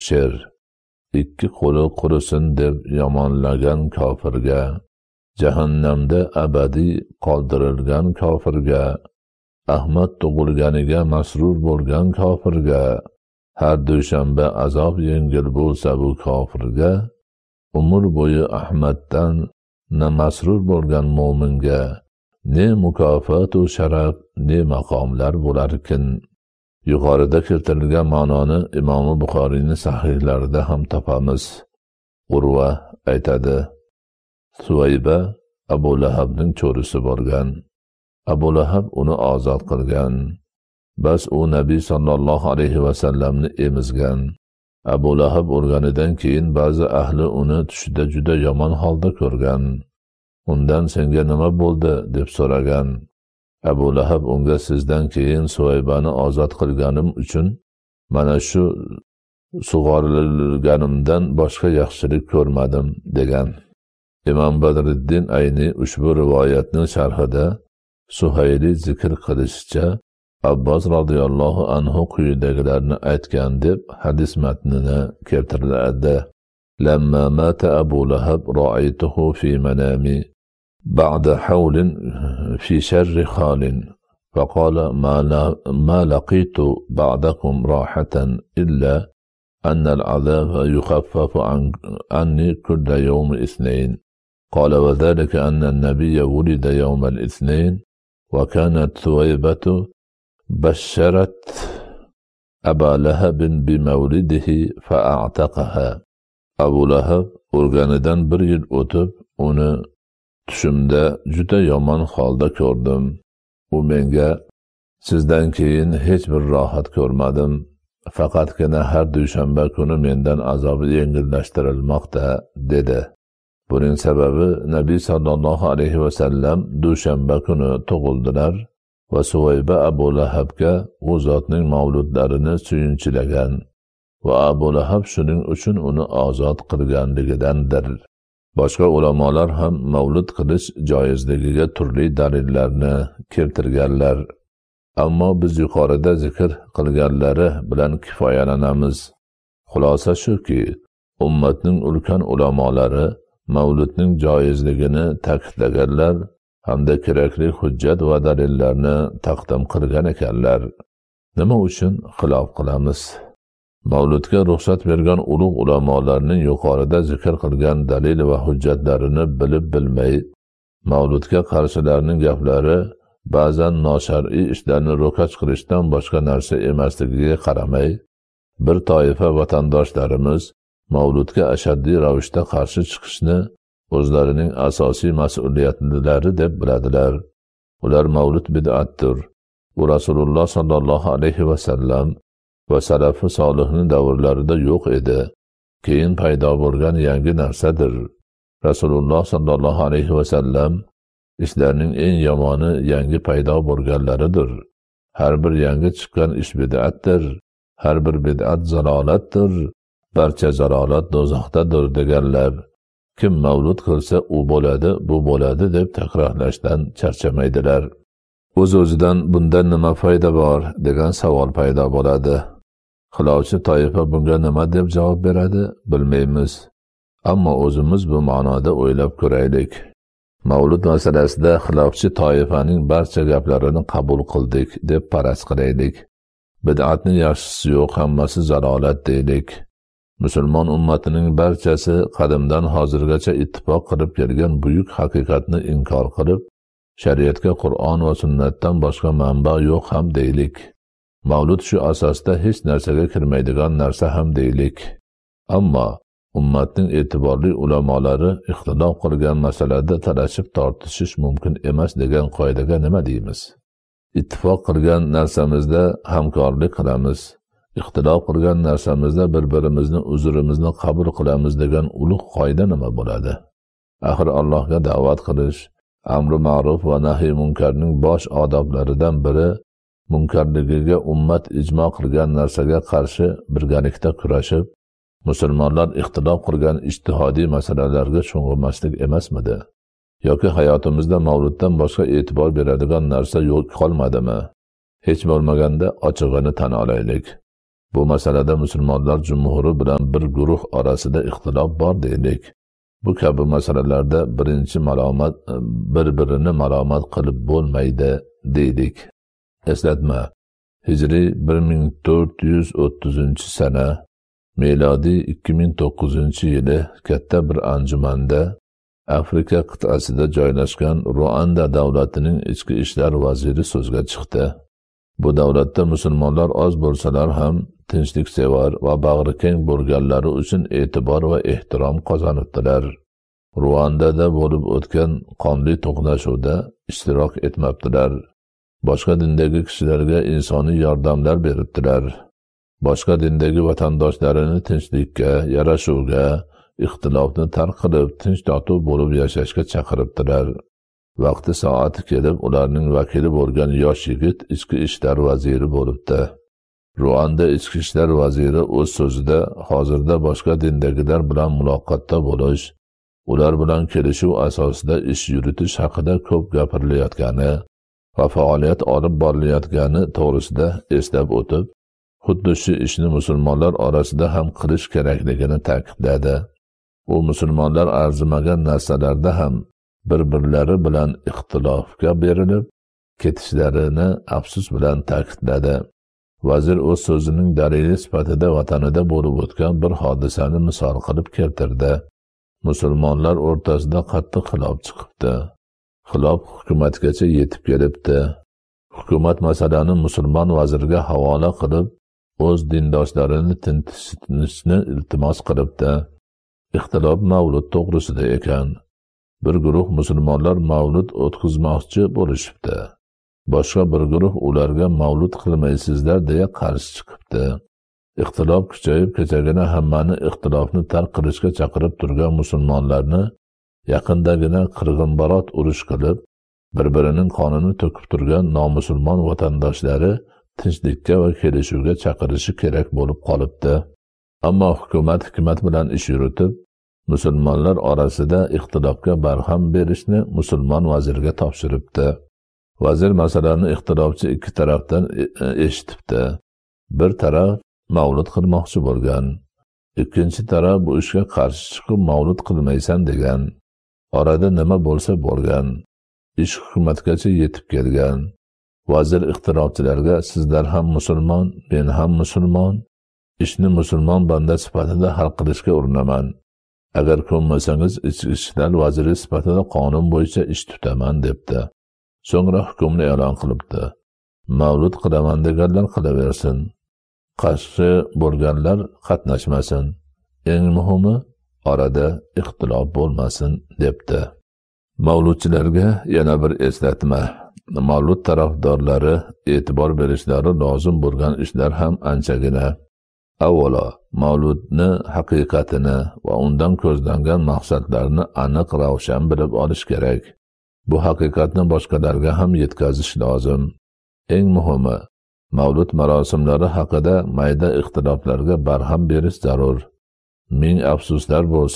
Sher. Ikki qo'li qurisin deb yomonlagan kofirga, jahannamda abadiy qoldirilgan kofirga, Ahmad tug'ilganiga masrur bo'lgan kofirga, har dushanba azob yengil bo'lsa bu kofirga, umr bo'yi Ahmaddan na masrur bo'lgan mo'minga ne mukofot u sharaf, ne maqomlar bo'larkin. Yuqorida keltirilgan ma'noni Imom Buxoriyning sahihlarida ham topamiz. Urva aytadi: Suvayba Abu Lahabning cho'risi bo'lgan. Abu Lahab uni ozod qilgan. Bas u Nabiy sallallohu alayhi va sallamni emizgan. Abu Lahab o'lganidan keyin ba'zi ahli uni tushida juda yomon holda ko'rgan. Undan senga nima bo'ldi deb so'ragan. Abu Lahab unga sizdan keyin Suvaybani ozod qilganim uchun mana shu sug'orilganimdan boshqa yaxshilik ko'rmadim degan. Imom Badriddin Ayni ushbu rivoyatning sharhida Suhayli zikr qilishicha Abbos radhiyallohu anhu quyidagilarni aytgan deb hadis matnini keltiradi. Lamma mata Abu Lahab ra'aytuhu fi manami ba'da hawlin fi sharri khalin فقال ما لقيت بعدكم راحة إلا أن العذاب يخفف عني كل يوم اثنين. قال وذلك أن النبي ولد يوم الاثنين وكانت ثويبة بشرت أبا لهب بمولده فأعتقها. أبو لهب o'lganidan bir yil o'tib uni tushimda juda yomon holda ko'rdim. U menga sizdan keyin hech bir rohat ko'rmadim. Faqatgina har dushanba kuni mendan azobi yengillashtirilmoqda dedi. Buning sababi Nabiy sallallohu alayhi va sallam dushanba kuni tug'ildilar va Suvayba Abu Lahabga u zotning mavludlarini suyunchilagan va Abu Lahab shuning uchun uni ozod qilganligidandir. Boshqa ulamolar ham mavlud qilish joizligiga turli dalillarni keltirganlar. Ammo biz yuqorida zikr qilganlari bilan kifoyalanamiz. Xulosa shuki, ummatning ulkan ulamolari mavludning joizligini ta'kidlaganlar hamda kerakli hujjat va dalillarni taqdim qilgan ekanlar. Nima uchun xilof qilamiz? Mavludga ruxsat bergan ulug' ulamolarning yuqorida zikr qilgan dalil va hujjatlarini bilib bilmay, mavludga qarshilarning gaplari ba'zan noshar'iy ishlarni ro'kach qilishdan boshqa narsa emasligiga qaramay, bir toifa vatandoshlarimiz mavludga ashaddiy ravishda qarshi chiqishni o'zlarining asosiy mas'uliyatlari deb biladilar. Ular mavlud bid'atdir. U Rasululloh sallallohu alayhi va sallam va salafi solihning davrlarida yo'q edi. Keyin paydo bo'lgan yangi narsadir. Rasululloh sallallohu alayhi va sallam ishlarning eng yomoni yangi paydo bo'lganlaridir. Har bir yangi chiqqan ish bid'atdir. Har bir bid'at zalolatdir. Barcha zalolat do'zaxdadir deganlar. Kim mavlud qilsa u bo'ladi, bu bo'ladi deb takrorlashdan charchamaydilar. O'z-o'zidan bundan nima foyda bor degan savol paydo bo'ladi. Xilovchi toifa bunga nima deb javob beradi, bilmaymiz. Ammo o'zimiz bu ma'noda o'ylab ko'raylik. Mavlud masalasida xilofchi toifaning barcha gaplarini qabul qildik deb faraz qilaylik. Bid'atning yaxshisi yo'q, hammasi zalolat deylik. Musulmon ummatining barchasi qadimdan hozirgacha ittifoq qilib kelgan buyuk haqiqatni inkor qilib, shariatga Qur'on va sunnatdan boshqa manba yo'q ham deylik. Mavlud shu asosda hech narsaga kirmaydigan narsa ham deylik. Ammo ummatning e'tiborli ulamolari ixtilof qilgan masalada talashib tortishish mumkin emas degan qoidaga nima deymiz? Ittifoq qilgan narsamizda hamkorlik qilamiz. Ixtilof qilgan narsamizda bir-birimizni uzrimizni qabul qilamiz degan ulug' qoida nima bo'ladi? Axir Allohga da'vat qilish, amri ma'ruf va nahiy munkarning bosh odoblaridan biri munkarligiga ummat ijmo qilgan narsaga qarshi birgalikda kurashib, musulmonlar ixtilof qilgan ijtihodiy masalalarga sho'ng'ilmaslik emasmidi? Yoki hayotimizda mavluddan boshqa e'tibor beradigan narsa yo'q qolmadimi? Hech bo'lmaganda ochig'ini tan olaylik. Bu masalada musulmonlar jumhuri bilan bir guruh orasida ixtilof bor deylik. Bu kabi masalalarda bir-birini malomat qilib bo'lmaydi deylik. Eslatma. Hijriy 1430-sana, milodiy 2009-yili katta bir anjumanda Afrika qit'asida joylashgan Ruanda davlatining ichki ishlar vaziri so'zga chiqdi. Bu davlatda musulmonlar oz bo'lsalar ham tinchliksevar va bag'rikeng bo'lganlari uchun e'tibor va ehtirom qozonibdilar. Ruandada bo'lib o'tgan qonli to'qnashuvda ishtirok etmabdilar. Boshqa dindagi kishilarga insoniy yordamlar beribdilar. Boshqa dindagi vatandoshlarini tinchlikka, yarashuvga, ixtilofni tark qilib, tinch totuv bo'lib yashashga chaqiribdilar. Vaqti soati kelib, ularning vakili bo'lgan yosh yigit ichki ishlar vaziri bo'libdi. Ruanda ichki ishlar vaziri o'z so'zida hozirda boshqa dindagilar bilan muloqotda bo'lish, ular bilan kelishuv asosida ish yuritish haqida ko'p gapirilayotgani va faoliyat olib borilayotgani to'g'risida eslab o'tib, xuddi shu ishni musulmonlar orasida ham qilish kerakligini ta'kidladi. U musulmonlar arzimagan narsalarda ham bir-birlari bilan ixtilofga berilib ketishlarini afsus bilan ta'kidladi. Vazir o'z so'zining dalili sifatida vatanida bo'lib o'tgan bir hodisani misol qilib keltirdi. Musulmonlar o'rtasida qattiq xilof chiqibdi. Xilof hukumatgacha yetib kelibdi. Hukumat masalani musulmon vazirga havola qilib, o'z dindoshlarini tinchishni iltimos qilibdi. Ixtilof mavlud to'g'risida ekan. Bir guruh musulmonlar mavlud o'tkazmoqchi bo'lishibdi. Boshqa bir guruh ularga mavlud qilmaysizlar deya qarshi chiqibdi. Ixtilof kuchayib kechagina hammani ixtilofni tark qilishga chaqirib turgan musulmonlarni yaqindagina qirg'inbarot urush qilib, bir-birining qonini to'kib turgan nomusulmon vatandoshlari tinchlikka va kelishuvga chaqirishi kerak bo'lib qolibdi. Ammo hukumat hikmat bilan ish yuritib, musulmonlar orasida ixtilofga barham berishni musulmon vazirga topshiribdi. Vazir masalani ixtilofchi ikki tarafdan eshitibdi. Bir taraf mavlud qilmoqchi bo'lgan, ikkinchi taraf bu ishga qarshi chiqib mavlud qilmaysan degan. Orada nima bo'lsa bo'lgan. Ish hukumatgacha yetib kelgan. Vazir ixtilofchilarga sizlar ham musulmon, men ham musulmon, ishni musulmon banda sifatida hal qilishga urinaman. Agar ko'nmasangiz ichki ishlar vaziri sifatida qonun bo'yicha ish tutaman debdi. So'ngra hukmni e'lon qilibdi. Mavlud qilaman deganlar qilaversin. Qarshi bo'lganlar qatnashmasin. Eng muhimi orada ixtilof bo'lmasin debdi. Mavludchilarga yana bir eslatma. Mavlud tarafdorlari e'tibor berishlari lozim bo'lgan ishlar ham anchagina. Avvalo, mavludni haqiqatini va undan ko'zlangan maqsadlarni aniq ravshan bilib olish kerak. Bu haqiqatni boshqalarga ham yetkazish lozim. Eng muhimi, mavlud marosimlari haqida mayda ixtiloflarga barham berish zarur. Ming afsuslar bo'lsa